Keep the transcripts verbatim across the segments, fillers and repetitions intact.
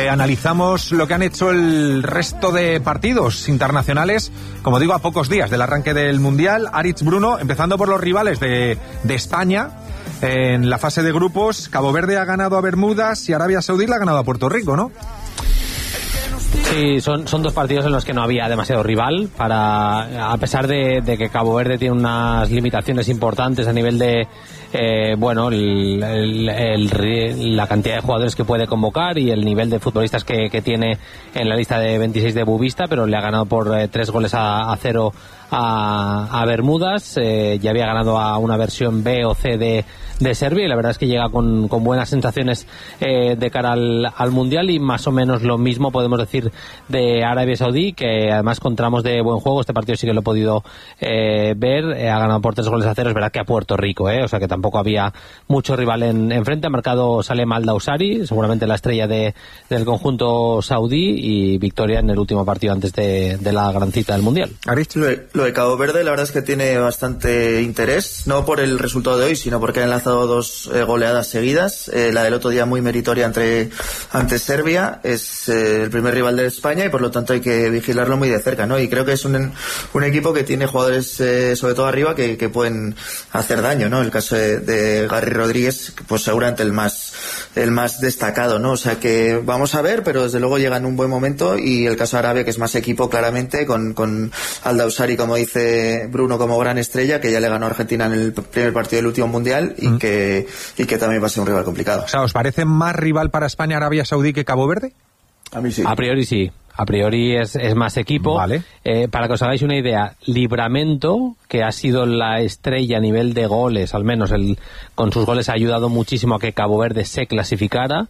analizamos lo que han hecho el resto de partidos internacionales, como digo, a pocos días del arranque del Mundial. Aritz, Bruno, empezando por los rivales de, de España. En la fase de grupos, Cabo Verde ha ganado a Bermudas y Arabia Saudí le ha ganado a Puerto Rico, ¿no? Sí, son, son dos partidos en los que no había demasiado rival, para a pesar de, de que Cabo Verde tiene unas limitaciones importantes a nivel de eh, bueno el, el, el, la cantidad de jugadores que puede convocar y el nivel de futbolistas que, que tiene en la lista de veintiséis de Bubista, pero le ha ganado por eh, tres goles a, a cero a, a Bermudas. Eh, ya había ganado a una versión B o C de, de Serbia, y la verdad es que llega con, con buenas sensaciones eh, de cara al, al Mundial, y más o menos lo mismo podemos decir de Arabia Saudí, que además con tramos de buen juego. Este partido sí que lo he podido eh, ver, eh, ha ganado por tres goles a cero. Es verdad que a Puerto Rico, eh, o sea que tampoco había mucho rival en, en frente. Ha marcado Salem Al-Dawsari, seguramente la estrella de, del conjunto saudí, y victoria en el último partido antes de, de la gran cita del Mundial. Lo de, lo de Cabo Verde la verdad es que tiene bastante interés, no por el resultado de hoy, sino porque han lanzado dos eh, goleadas seguidas. Eh, la del otro día muy meritoria entre, ante Serbia. Es eh, el primer rival de España y por lo tanto hay que vigilarlo muy de cerca, ¿no? Y creo que es un, un equipo que tiene jugadores eh, sobre todo arriba que, que pueden hacer daño, ¿no? El caso de, de Garry Rodríguez, pues seguramente el más el más destacado, ¿no? O sea que vamos a ver, pero desde luego llega en un buen momento. Y el caso de Arabia, que es más equipo claramente, con, con Al-Dawsari, como dice Bruno, como gran estrella, que ya le ganó a Argentina en el primer partido del último Mundial, y, mm. que, y que también va a ser un rival complicado. O sea, ¿os parece más rival para España Arabia Saudí que Cabo Verde? A mí sí. A priori sí. A priori es, es más equipo. Vale. Eh, para que os hagáis una idea, Livramento, que ha sido la estrella a nivel de goles, al menos el, con sus goles ha ayudado muchísimo a que Cabo Verde se clasificara,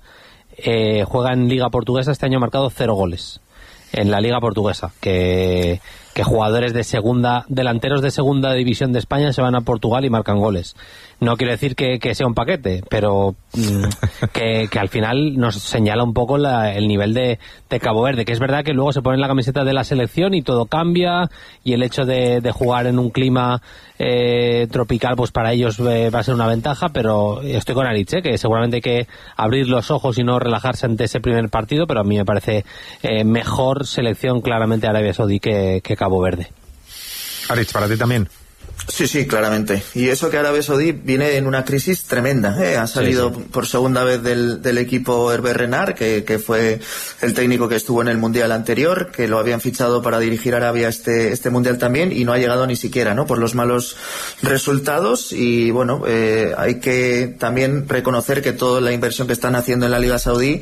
eh, juega en Liga Portuguesa. Este año ha marcado cero goles en la Liga Portuguesa, que, que jugadores de segunda, delanteros de segunda división de España se van a Portugal y marcan goles. No quiero decir que, que sea un paquete, pero mmm, que, que al final nos señala un poco la, el nivel de, de Cabo Verde, que es verdad que luego se pone en la camiseta de la selección y todo cambia, y el hecho de, de jugar en un clima eh, tropical, pues para ellos eh, va a ser una ventaja. Pero estoy con Aritz, eh, que seguramente hay que abrir los ojos y no relajarse ante ese primer partido, pero a mí me parece eh, mejor selección claramente Arabia Saudí que, que Cabo Verde. Aritz, para ti también. Sí, sí, claramente. Y eso que Arabia Saudí viene en una crisis tremenda, ¿eh? Ha salido sí, sí. por segunda vez del, del equipo Hervé Renard, que, que fue el técnico que estuvo en el Mundial anterior, que lo habían fichado para dirigir Arabia este, este Mundial también, y no ha llegado ni siquiera, ¿no? Por los malos resultados. Y bueno, eh, hay que también reconocer que toda la inversión que están haciendo en la Liga Saudí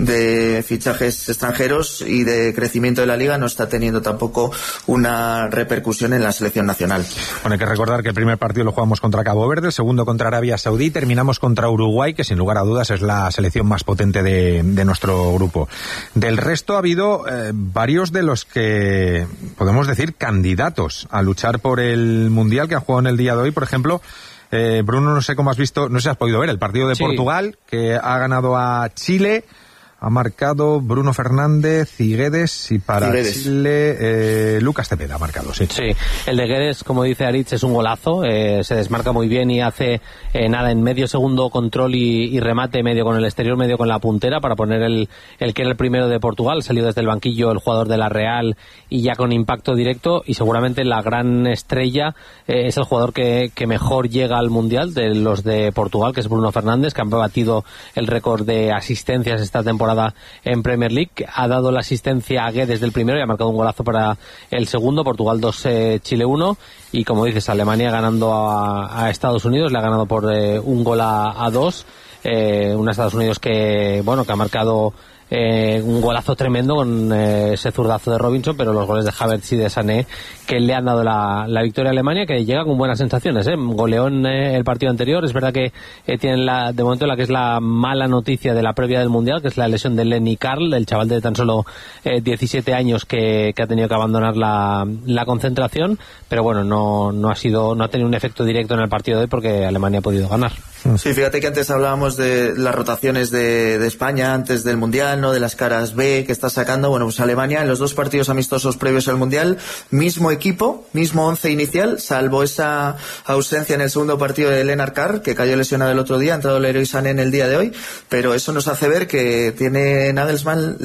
de fichajes extranjeros y de crecimiento de la Liga no está teniendo tampoco una repercusión en la selección nacional. Bueno, hay que recordar que el primer partido lo jugamos contra Cabo Verde, el segundo contra Arabia Saudí, terminamos contra Uruguay, que sin lugar a dudas es la selección más potente de, de nuestro grupo. Del resto ha habido eh, varios de los que podemos decir candidatos a luchar por el Mundial, que han jugado en el día de hoy. Por ejemplo, eh, Bruno, no sé cómo has visto, no sé si has podido ver el partido de sí. Portugal, que ha ganado a Chile. Ha marcado Bruno Fernández y Guedes, y para Guedes. Chile eh, Lucas Cepeda ha marcado, sí. Sí, el de Guedes, como dice Aritz, es un golazo, eh, se desmarca muy bien y hace eh, nada, en medio segundo control y, y remate, medio con el exterior, medio con la puntera, para poner el, el que era el primero de Portugal. Salió desde el banquillo el jugador de la Real y ya con impacto directo, y seguramente la gran estrella eh, es el jugador que, que mejor llega al Mundial de los de Portugal, que es Bruno Fernández, que ha batido el récord de asistencias esta temporada en Premier League. Ha dado la asistencia a Guedes del primero y ha marcado un golazo para el segundo. Portugal dos, eh, Chile uno, y como dices, Alemania ganando a, a Estados Unidos, le ha ganado por eh, un gol a, a dos, eh, un Estados Unidos que, bueno, que ha marcado Eh, un golazo tremendo con eh, ese zurdazo de Robinson, pero los goles de Havertz y de Sané que le han dado la, la victoria a Alemania, que llega con buenas sensaciones, ¿eh? Goleó en eh, el partido anterior. Es verdad que eh, tienen la, de momento la que es la mala noticia de la previa del Mundial, que es la lesión de Lenny Karl, el chaval de tan solo eh, diecisiete años que, que ha tenido que abandonar la, la concentración, pero bueno, no, no ha sido, no ha tenido un efecto directo en el partido de hoy porque Alemania ha podido ganar. Sí, fíjate que antes hablábamos de las rotaciones de, de España antes del Mundial, ¿no? De las caras B que está sacando. Bueno, pues Alemania en los dos partidos amistosos previos al Mundial, mismo equipo, mismo once inicial, salvo esa ausencia en el segundo partido de Lennart Karl, que cayó lesionado el otro día, ha entrado Leroy Sané en el día de hoy, pero eso nos hace ver que tiene Nagelsmann